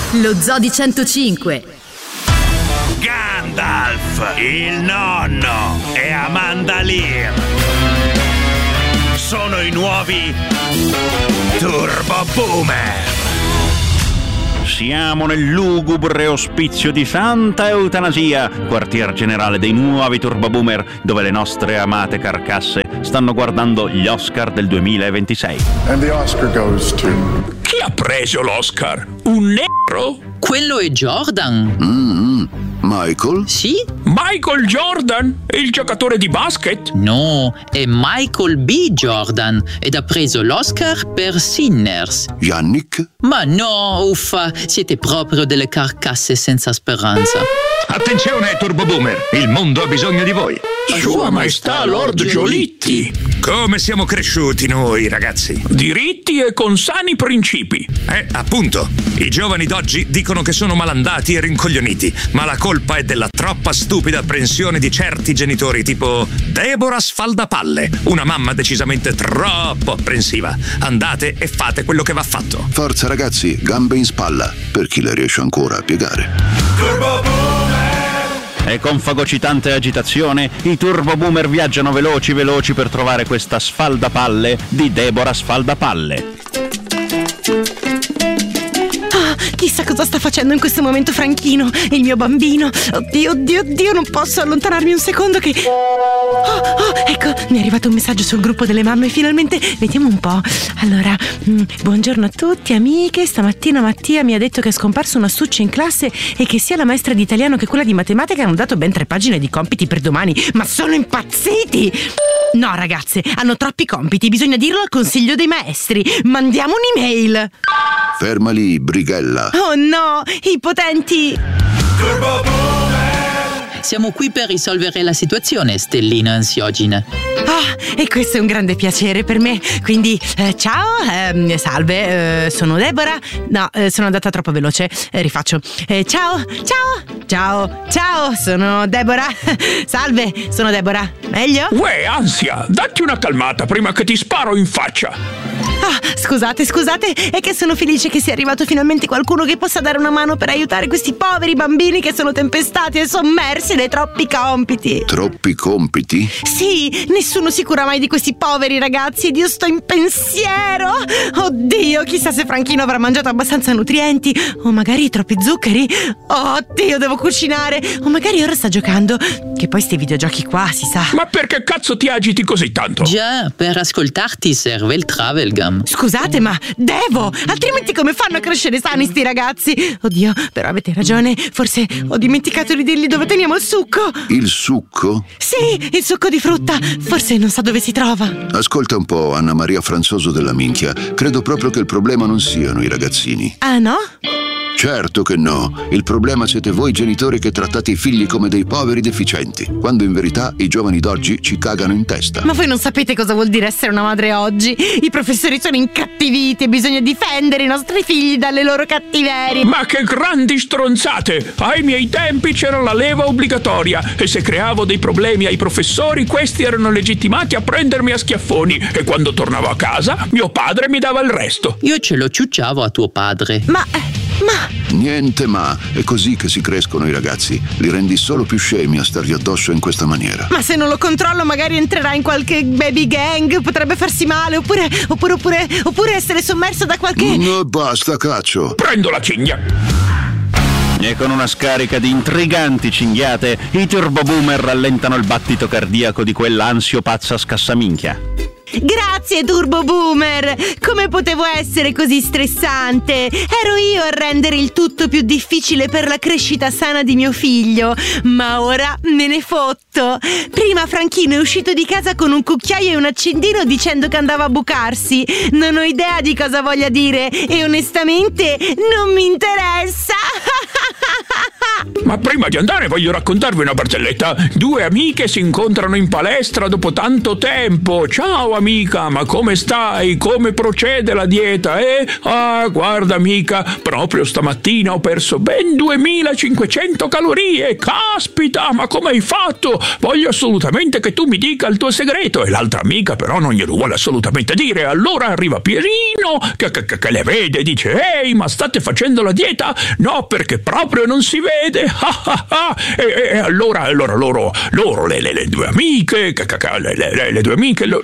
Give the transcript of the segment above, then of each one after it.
Lo Zoo di 105. Gandalf, il nonno e Amanda Lear sono i nuovi Turbo Boomer. Siamo nel lugubre ospizio di Santa Eutanasia, quartier generale dei nuovi Turbo Boomer, dove le nostre amate carcasse stanno guardando gli Oscar del 2026. And the Oscar goes to... Chi ha preso l'Oscar? Un nero? Quello è Jordan. Michael? Sì? Michael Jordan? Il giocatore di basket? No, è Michael B. Jordan ed ha preso l'Oscar per Sinners. Yannick? Ma no, uffa, siete proprio delle carcasse senza speranza. Attenzione, Turbo Boomer, il mondo ha bisogno di voi. Sua Maestà Lord Giolitti. Come siamo cresciuti noi, ragazzi? Diritti e con sani principi. Appunto. I giovani d'oggi dicono che sono malandati e rincoglioniti, ma la colpa è della troppa stupida apprensione di certi genitori, tipo Deborah Sfaldapalle, una mamma decisamente troppo apprensiva. Andate e fate quello che va fatto. Forza ragazzi, gambe in spalla, per chi le riesce ancora a piegare. Turbo Boomer! E con fagocitante agitazione i Turbo Boomer viaggiano veloci per trovare questa sfaldapalle di Deborah Sfaldapalle. Chissà cosa sta facendo in questo momento Franchino, il mio bambino. Oddio, non posso allontanarmi un secondo che... ecco, mi è arrivato un messaggio sul gruppo delle mamme, finalmente. Vediamo un po'. Allora, buongiorno a tutti, amiche. Stamattina Mattia mi ha detto che è scomparso un astuccio in classe e che sia la maestra di italiano che quella di matematica hanno dato ben 3 pagine di compiti per domani. Ma sono impazziti! No, ragazze, hanno troppi compiti, bisogna dirlo al consiglio dei maestri. Mandiamo un'email. Ferma lì, brighella. Oh no, i potenti. Turbo Boomer! Siamo qui per risolvere la situazione, stellina ansiogena. E questo è un grande piacere per me. Quindi, ciao, salve, sono Deborah. No, sono andata troppo veloce, rifaccio. Ciao, sono Deborah. Salve, sono Deborah. Meglio? Uè, ansia, datti una calmata prima che ti sparo in faccia. Scusate, è che sono felice che sia arrivato finalmente qualcuno che possa dare una mano per aiutare questi poveri bambini che sono tempestati e sommersi dai troppi compiti. Troppi compiti? Sì, nessuno si cura mai di questi poveri ragazzi ed io sto in pensiero. Oddio, chissà se Franchino avrà mangiato abbastanza nutrienti, o magari troppi zuccheri. Oddio, devo cucinare. O magari ora sta giocando, che poi sti videogiochi qua, si sa. Ma perché cazzo ti agiti così tanto? Già, per ascoltarti serve il travel gum. Scusate, ma devo, altrimenti come fanno a crescere sani sti ragazzi? Oddio, però avete ragione, forse ho dimenticato di dirgli dove teniamo il succo. Il succo? Sì, il succo di frutta, forse non sa dove si trova. Ascolta un po', Anna Maria Franzoso della minchia, credo proprio che il problema non siano i ragazzini. Ah no? Certo che no, il problema siete voi genitori che trattate i figli come dei poveri deficienti, quando in verità i giovani d'oggi ci cagano in testa. Ma voi non sapete cosa vuol dire essere una madre oggi. I professori sono incattiviti e bisogna difendere i nostri figli dalle loro cattiverie. Ma che grandi stronzate! Ai miei tempi c'era la leva obbligatoria e se creavo dei problemi ai professori, questi erano legittimati a prendermi a schiaffoni e quando tornavo a casa mio padre mi dava il resto. Io ce lo ciucciavo a tuo padre. Ma... Niente ma, è così che si crescono i ragazzi. Li rendi solo più scemi a stargli addosso in questa maniera. Ma se non lo controllo magari entrerà in qualche baby gang, potrebbe farsi male, oppure essere sommerso da qualche... No, basta, caccio. Prendo la cinghia. E con una scarica di intriganti cinghiate, i Turbo Boomer rallentano il battito cardiaco di quell'ansio pazza scassaminchia. Grazie Turbo Boomer! Come potevo essere così stressante? Ero io a rendere il tutto più difficile per la crescita sana di mio figlio, ma ora me ne fotto. Prima Franchino è uscito di casa con un cucchiaio e un accendino dicendo che andava a bucarsi. Non ho idea di cosa voglia dire e onestamente non mi interessa. Ma prima di andare voglio raccontarvi una barzelletta. 2 amiche si incontrano in palestra dopo tanto tempo. Ciao amica, ma come stai? Come procede la dieta, eh? Ah, guarda amica, proprio stamattina ho perso ben 2500 calorie. Caspita, ma come hai fatto? Voglio assolutamente che tu mi dica il tuo segreto. E l'altra amica però non glielo vuole assolutamente dire. Allora arriva Pierino che le vede e dice: ehi, ma state facendo la dieta? No, perché proprio non si vede. E allora loro le 2 amiche, le 2 amiche, le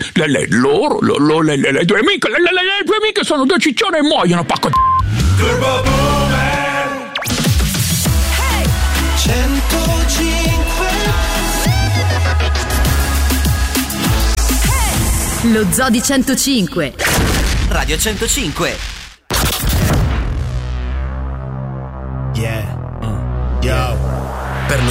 2 amiche sono 2 ciccione e muoiono, pacco. Turbo Boomer 105. Lo Zoo di 105. Radio 105. Yeah. Yo.